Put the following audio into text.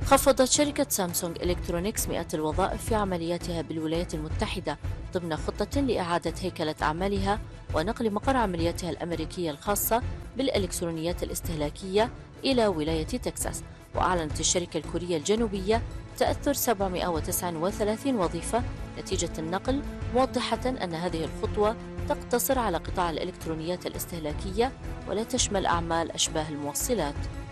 خفضت شركة سامسونج إلكترونيكس مئات الوظائف في عملياتها بالولايات المتحدة ضمن خطة لإعادة هيكلة أعمالها ونقل مقر عملياتها الأمريكية الخاصة بالإلكترونيات الاستهلاكية إلى ولاية تكساس. وأعلنت الشركة الكورية الجنوبية تأثر 739 وظيفة نتيجة النقل، موضحة أن هذه الخطوة تقتصر على قطاع الإلكترونيات الاستهلاكية ولا تشمل أعمال أشباه الموصلات.